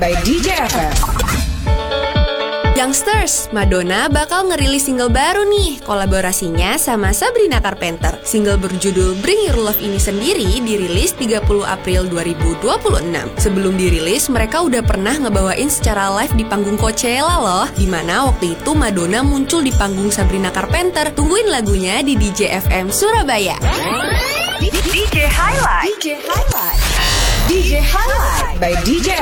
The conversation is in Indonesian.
by DJ FM. Youngsters, Madonna bakal ngerilis single baru nih, kolaborasinya sama Sabrina Carpenter. Single berjudul Bring Your Love ini sendiri dirilis 30 April 2026. Sebelum dirilis, mereka udah pernah ngebawain secara live di panggung Coachella loh, dimana waktu itu Madonna muncul di panggung Sabrina Carpenter. Tungguin lagunya di DJ FM Surabaya. DJ Highlight by DJ